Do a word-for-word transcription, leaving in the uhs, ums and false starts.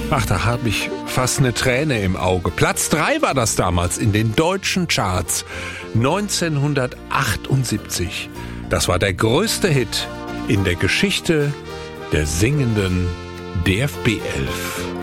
Ach, da habe ich fast eine Träne im Auge. Platz drei war das damals in den deutschen Charts. neunzehnhundertachtundsiebzig. Das war der größte Hit in der Geschichte der singenden D F B elf.